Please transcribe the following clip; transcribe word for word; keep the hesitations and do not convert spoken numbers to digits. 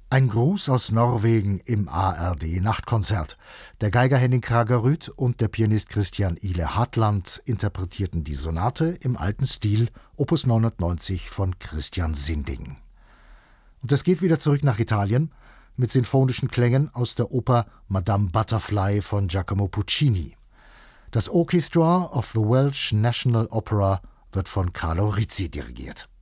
Ein Gruß aus Norwegen im A R D-Nachtkonzert. Der Geiger Henning Kraggerud und der Pianist Christian Ile Hartland interpretierten die Sonate im alten Stil, Opus neunhundertneunzig von Christian Sinding. Und es geht wieder zurück nach Italien mit sinfonischen Klängen aus der Oper Madame Butterfly von Giacomo Puccini. Das Orchestra of the Welsh National Opera wird von Carlo Rizzi dirigiert.